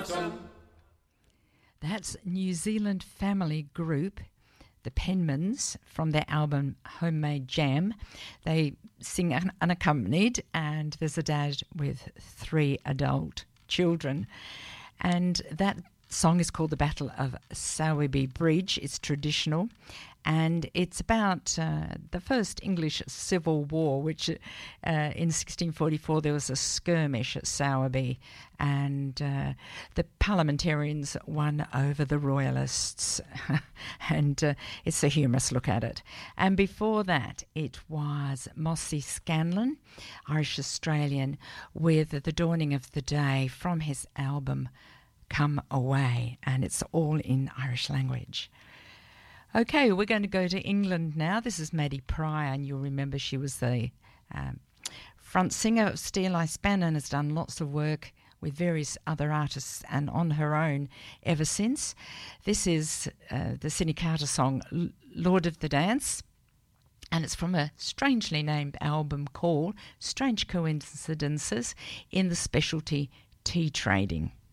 That's New Zealand family group, the Penmans, from their album Homemade Jam. They sing unaccompanied, and there's a dad with 3 adult children. And that song is called The Battle of Sowerby Bridge. It's traditional, and it's about the first English Civil War, which in 1644 there was a skirmish at Sowerby, and the parliamentarians won over the royalists, and it's a humorous look at it. And before that, it was Mossy Scanlon, Irish-Australian, with The Dawning of the Day from his album Come Away, and it's all in Irish language. Okay, we're going to go to England now. This is Maddie Pryor, and you'll remember she was the front singer of Steel Eye Span and has done lots of work with various other artists and on her own ever since. This is the Sydney Carter song Lord of the Dance, and it's from a strangely named album called Strange Coincidences in the Specialty Tea Trading.